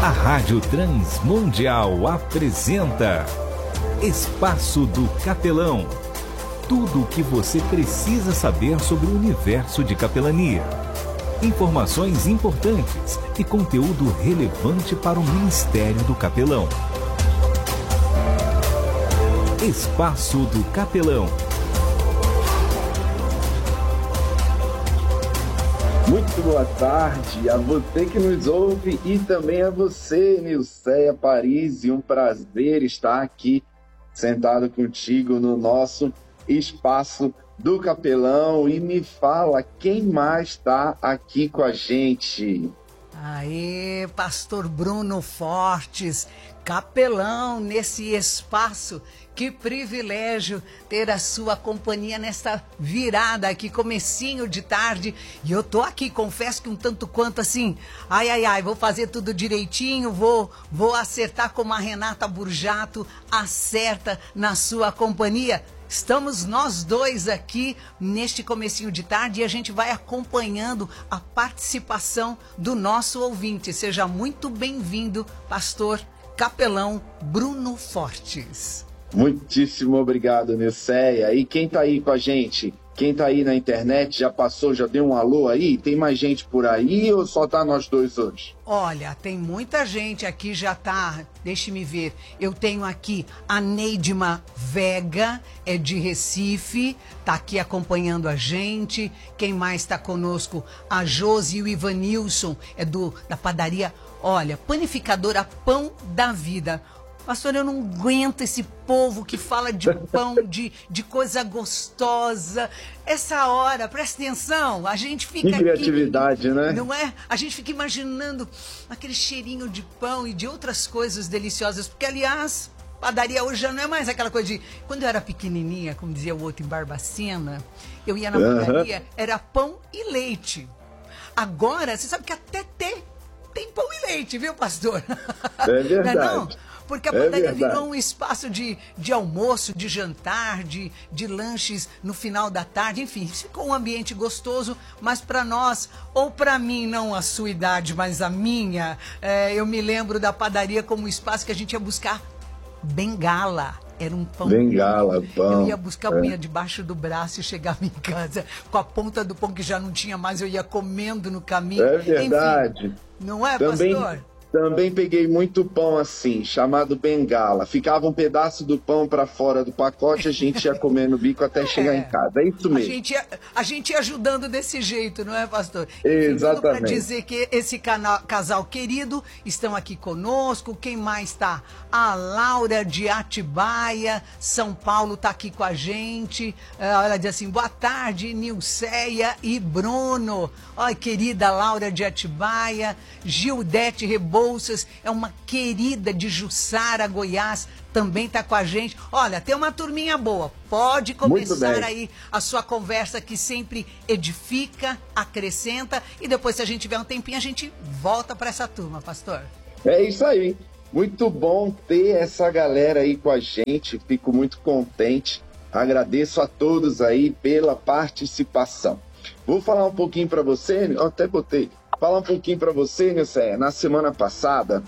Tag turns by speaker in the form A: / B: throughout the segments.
A: A Rádio Transmundial apresenta Espaço do Capelão. Tudo o que você precisa saber sobre o universo de capelania. Informações importantes e conteúdo relevante para o Ministério do Capelão. Espaço do Capelão.
B: Muito boa tarde a você que nos ouve e também a você, Nilceia Paris. Um prazer estar aqui sentado contigo no nosso Espaço do Capelão. E me fala, quem mais está aqui com a gente?
C: Aê, Pastor Bruno Fortes, capelão nesse espaço. Que privilégio ter a sua companhia nesta virada aqui, comecinho de tarde. E eu tô aqui, confesso que um tanto quanto assim, vou fazer tudo direitinho, vou acertar como a Renata Burjato acerta na sua companhia. Estamos nós dois aqui neste comecinho de tarde e a gente vai acompanhando a participação do nosso ouvinte. Seja muito bem-vindo, pastor capelão Bruno Fortes.
B: Muitíssimo obrigado, Nilceia. E quem tá aí com a gente? Quem tá aí na internet, já passou, já deu um alô aí? Tem mais gente por aí ou só tá nós dois hoje?
C: Olha, tem muita gente aqui, já tá, deixe-me ver, eu tenho aqui a Neidma Vega, é de Recife, tá aqui acompanhando a gente. Quem mais tá conosco? A Josi e o Ivanilson, é da padaria, olha, panificadora Pão da Vida. Pastor, eu não aguento esse povo que fala de pão, de coisa gostosa. Essa hora, presta atenção, a gente fica
B: que criatividade,
C: aqui,
B: né?
C: não é? A gente fica imaginando aquele cheirinho de pão e de outras coisas deliciosas. Porque, aliás, padaria hoje já não é mais aquela coisa de... Quando eu era pequenininha, como dizia o outro em Barbacena, eu ia na padaria, era pão e leite. Agora, você sabe que até tem pão e leite, viu, pastor?
B: É verdade.
C: Não é não? Porque a padaria virou um espaço de almoço, de jantar, de lanches no final da tarde. Enfim, ficou um ambiente gostoso, mas para nós, ou para mim, não a sua idade, mas a minha, eu me lembro da padaria como um espaço que a gente ia buscar bengala. Era um pão.
B: Bengala, pão.
C: Eu ia buscar, punha debaixo do braço e chegava em casa com a ponta do pão que já não tinha mais, eu ia comendo no caminho.
B: É verdade.
C: Enfim, não é, pastor?
B: Também peguei muito pão assim, chamado bengala. Ficava um pedaço do pão para fora do pacote, a gente ia comer no bico até chegar em casa. É isso mesmo.
C: A gente ia ajudando desse jeito, não é, pastor?
B: Exatamente.
C: Para dizer que esse casal querido estão aqui conosco. Quem mais está? A Laura de Atibaia, São Paulo, está aqui com a gente. Ela diz assim, boa tarde, Nilceia e Bruno. Olha, querida Laura de Atibaia. Gildete Rebouças, é uma querida de Jussara, Goiás, também está com a gente. Olha, tem uma turminha boa. Pode começar aí a sua conversa que sempre edifica, acrescenta e depois, se a gente tiver um tempinho, a gente volta para essa turma, pastor.
B: É isso aí. Muito bom ter essa galera aí com a gente. Fico muito contente. Agradeço a todos aí pela participação. Vou falar um pouquinho para você, falar um pouquinho para você, Nilceia. Na semana passada,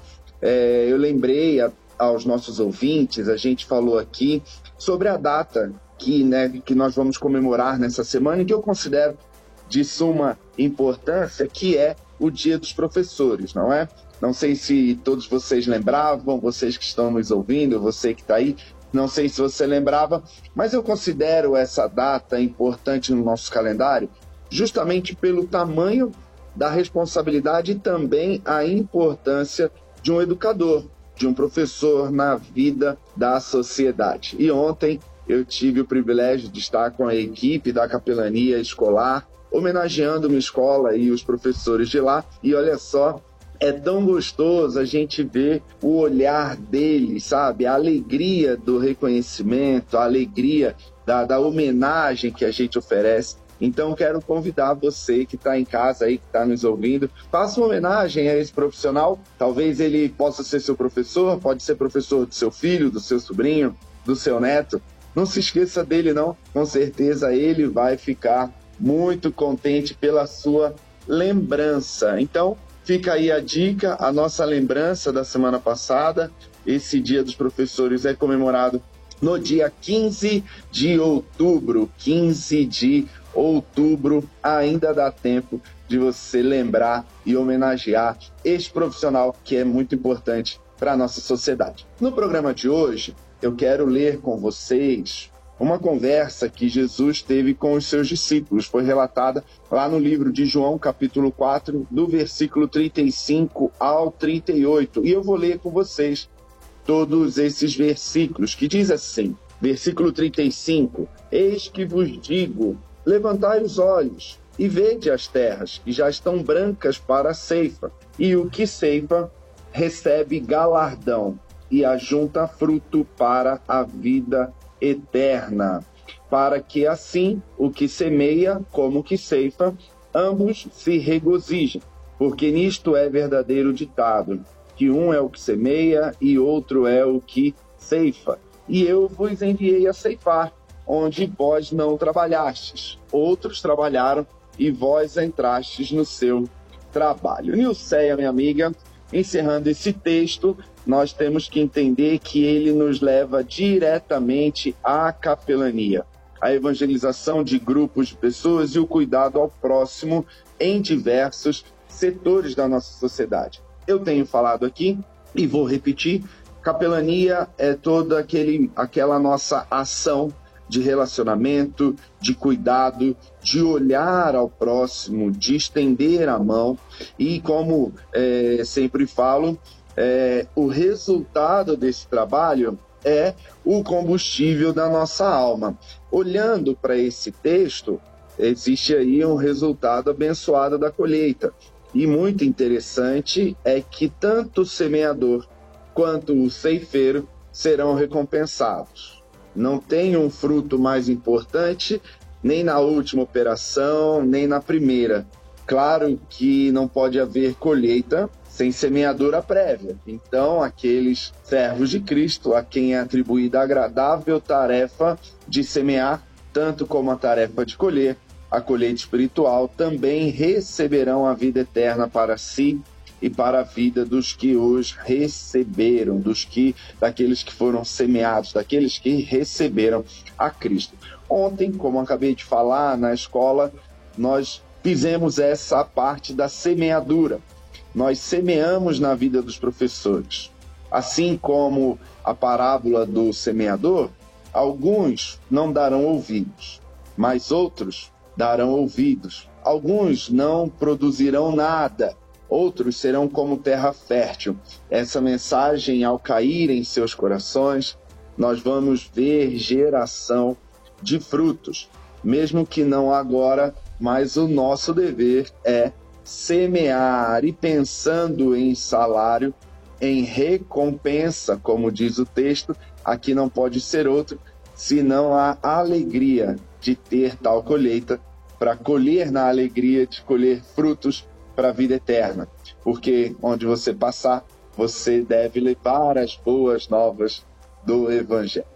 B: eu lembrei aos nossos ouvintes, a gente falou aqui sobre a data que nós vamos comemorar nessa semana e que eu considero de suma importância, que é o Dia dos Professores, não é? Não sei se todos vocês lembravam, vocês que estão nos ouvindo, você que está aí, não sei se você lembrava, mas eu considero essa data importante no nosso calendário justamente pelo tamanho da responsabilidade e também a importância de um educador, de um professor na vida da sociedade. E ontem eu tive o privilégio de estar com a equipe da capelania escolar, homenageando uma escola e os professores de lá, e olha só, é tão gostoso a gente ver o olhar deles, sabe? A alegria do reconhecimento, a alegria da homenagem que a gente oferece. Então, quero convidar você que está em casa aí, que está nos ouvindo, faça uma homenagem a esse profissional. Talvez ele possa ser seu professor, pode ser professor do seu filho, do seu sobrinho, do seu neto. Não se esqueça dele, não. Com certeza ele vai ficar muito contente pela sua lembrança. Então, fica aí a dica, a nossa lembrança da semana passada. Esse Dia dos Professores é comemorado no dia 15 de outubro. 15 de outubro, ainda dá tempo de você lembrar e homenagear esse profissional que é muito importante para a nossa sociedade. No programa de hoje, eu quero ler com vocês uma conversa que Jesus teve com os seus discípulos. Foi relatada lá no livro de João, capítulo 4, do versículo 35 ao 38. E eu vou ler com vocês todos esses versículos, que diz assim, versículo 35, eis que vos digo, levantai os olhos e vede as terras, que já estão brancas para a ceifa, e o que ceifa recebe galardão, e ajunta fruto para a vida eterna, para que assim o que semeia como o que ceifa, ambos se regozijem, porque nisto é verdadeiro ditado, que um é o que semeia e outro é o que ceifa. E eu vos enviei a ceifar, onde vós não trabalhastes. Outros trabalharam e vós entrastes no seu trabalho. Nilceia, minha amiga, encerrando esse texto, nós temos que entender que ele nos leva diretamente à capelania, a evangelização de grupos de pessoas e o cuidado ao próximo em diversos setores da nossa sociedade. Eu tenho falado aqui e vou repetir, capelania é toda aquela nossa ação de relacionamento, de cuidado, de olhar ao próximo, de estender a mão e, como sempre falo, o resultado desse trabalho é o combustível da nossa alma. Olhando para esse texto, existe aí um resultado abençoado da colheita. E muito interessante é que tanto o semeador quanto o ceifeiro serão recompensados. Não tem um fruto mais importante, nem na última operação, nem na primeira. Claro que não pode haver colheita sem semeadura prévia. Então, aqueles servos de Cristo, a quem é atribuída a agradável tarefa de semear, tanto como a tarefa de colher, a colheita espiritual, também receberão a vida eterna para si e para a vida dos que os receberam, daqueles que foram semeados, daqueles que receberam a Cristo. Ontem, como acabei de falar, na escola, nós fizemos essa parte da semeadura. Nós semeamos na vida dos professores. Assim como a parábola do semeador, alguns não darão ouvidos, mas outros darão ouvidos. Alguns não produzirão nada, outros serão como terra fértil. Essa mensagem, ao cair em seus corações, nós vamos ver geração de frutos, mesmo que não agora, mas o nosso dever é semear e pensando em salário, em recompensa, como diz o texto, aqui não pode ser outro, senão a alegria de ter tal colheita, para colher na alegria de colher frutos para a vida eterna. Porque onde você passar, você deve levar as boas novas do Evangelho.